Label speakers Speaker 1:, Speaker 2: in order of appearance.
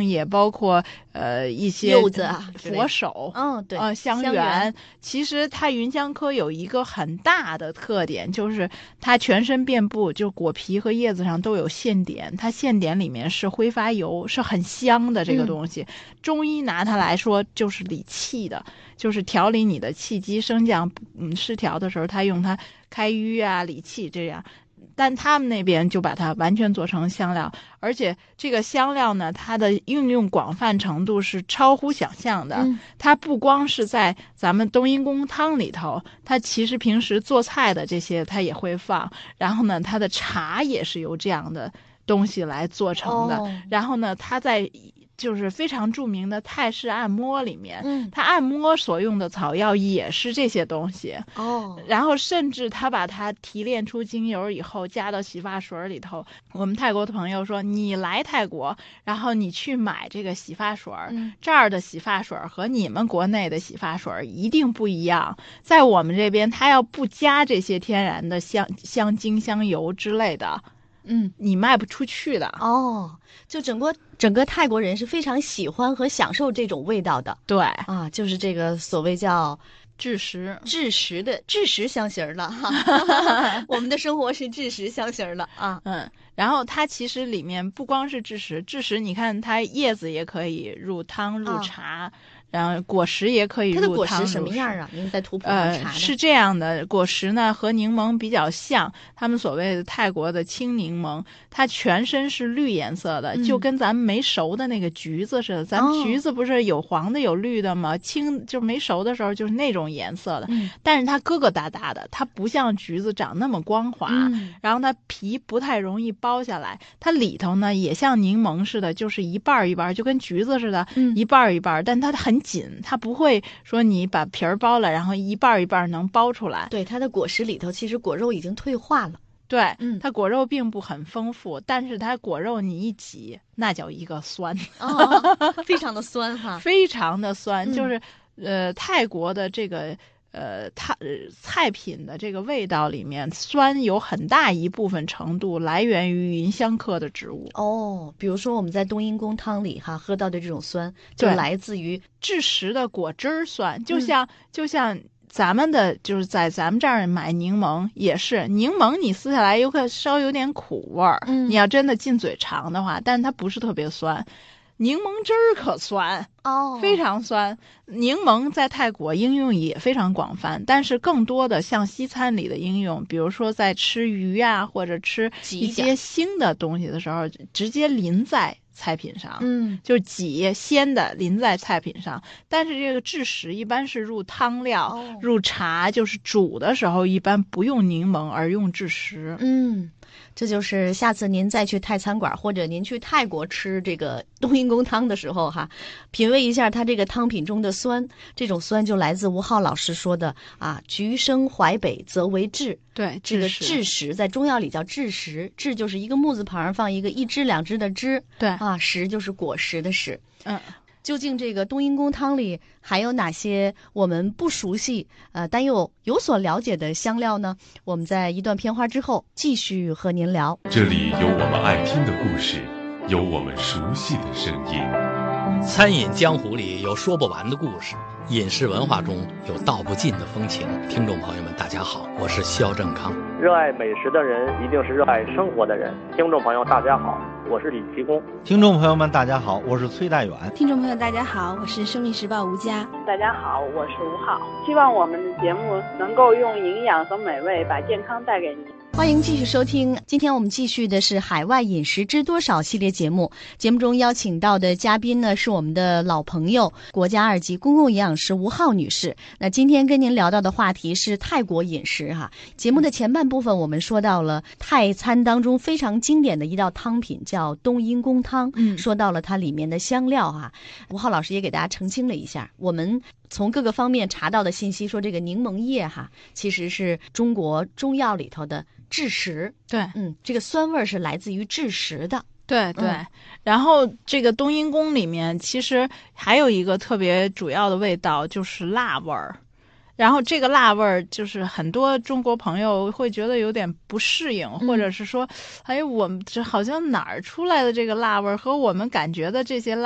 Speaker 1: 也包括一些
Speaker 2: 柚子啊
Speaker 1: 佛手，
Speaker 2: 对，
Speaker 1: 香橼。其实它芸香科有一个很大的特点，就是它全身遍布，就果皮和叶子上都有线点，它线点里面是挥发油，是很香的这个东西。中医拿它来说就是理气的，就是调理你的气机升降失调的时候，它用它开瘀啊理气这样。但他们那边就把它完全做成香料，而且这个香料呢，它的应用广泛程度是超乎想象的。它不光是在咱们冬阴功汤里头，它其实平时做菜的这些它也会放。然后呢，它的茶也是由这样的东西来做成的。然后呢，它在就是非常著名的泰式按摩里面，它按摩所用的草药也是这些东西。然后甚至他把它提炼出精油以后，加到洗发水里头。我们泰国的朋友说，你来泰国，然后你去买这个洗发水，这儿的洗发水和你们国内的洗发水一定不一样。在我们这边，它要不加这些天然的香精、香油之类的，你卖不出去的。
Speaker 2: 就整个泰国人是非常喜欢和享受这种味道的。
Speaker 1: 对
Speaker 2: 啊，就是这个所谓叫
Speaker 1: 枳实
Speaker 2: 的枳实香型了哈。我们的生活是枳实香型了啊。
Speaker 1: 然后它其实里面不光是枳实你看它叶子也可以入汤入茶。然后果实也可以入汤。它的
Speaker 2: 果实什么样啊？您在图谱上查的。
Speaker 1: 是这样的，果实呢和柠檬比较像，他们所谓的泰国的青柠檬，它全身是绿颜色的，就跟咱们没熟的那个橘子似的。咱们橘子不是有黄的有绿的吗？青就没熟的时候就是那种颜色的。但是它疙疙瘩瘩的，它不像橘子长那么光滑。然后它皮不太容易剥下来，它里头呢也像柠檬似的，就是一半一半，就跟橘子似的，一半一半，但它很紧，它不会说你把皮儿剥了，然后一半一半能剥出来。
Speaker 2: 对，它的果实里头其实果肉已经退化了。
Speaker 1: 对，它果肉并不很丰富，但是它果肉你一挤，那叫一个酸，
Speaker 2: 非常的酸哈，
Speaker 1: 非常的酸，就是泰国的这个。菜品的这个味道里面，酸有很大一部分程度来源于芸香科的植物。
Speaker 2: 比如说我们在冬阴功汤里喝到的这种酸，就来自于
Speaker 1: 枳实的果汁酸，就像咱们的就是在咱们这儿买柠檬也是，柠檬你撕下来稍微有点苦味儿，你要真的进嘴尝的话，但是它不是特别酸。柠檬汁儿可酸非常酸。柠檬在泰国应用也非常广泛，但是更多的像西餐里的应用，比如说在吃鱼啊或者吃一些腥的东西的时候，直接淋在菜品上，就挤鲜的淋在菜品上。但是这个枳实一般是入汤料，入茶，就是煮的时候一般不用柠檬而用枳实。
Speaker 2: 这就是下次您再去泰餐馆或者您去泰国吃这个冬阴功汤的时候品味一下它这个汤品中的酸。这种酸就来自吴浩老师说的橘生淮北则为枳。
Speaker 1: 对，
Speaker 2: 这个枳实在中药里叫枳实，枳就是一个木字旁放一个一枝两枝的枝，
Speaker 1: 对
Speaker 2: 实就是果实的实。究竟这个冬阴功汤里还有哪些我们不熟悉但又有所了解的香料呢？我们在一段片花之后继续和您聊。
Speaker 3: 这里有我们爱听的故事，有我们熟悉的声音。
Speaker 4: 餐饮江湖里有说不完的故事，饮食文化中有道不尽的风情。听众朋友们大家好，我是肖正康。
Speaker 5: 热爱美食的人一定是热爱生活的人。听众朋友大家好，我是李奇功。
Speaker 6: 听众朋友们大家好，我是崔大远。
Speaker 7: 听众朋友大家好，我是生命时报吴佳。
Speaker 8: 大家好，我是吴浩。希望我们的节目能够用营养和美味把健康带给你。
Speaker 2: 欢迎继续收听，今天我们继续的是海外饮食知多少系列节目。节目中邀请到的嘉宾呢是我们的老朋友，国家2级公共营养师吴浩女士。那今天跟您聊到的话题是泰国饮食节目的前半部分我们说到了泰餐当中非常经典的一道汤品叫冬阴功汤，说到了它里面的香料吴浩老师也给大家澄清了一下，我们从各个方面查到的信息说这个柠檬叶其实是中国中药里头的枳实。
Speaker 1: 对，
Speaker 2: 这个酸味是来自于枳实的。
Speaker 1: 对对，然后这个冬阴功里面其实还有一个特别主要的味道就是辣味儿。然后这个辣味儿就是很多中国朋友会觉得有点不适应，或者是说我们这好像哪儿出来的这个辣味儿和我们感觉的这些辣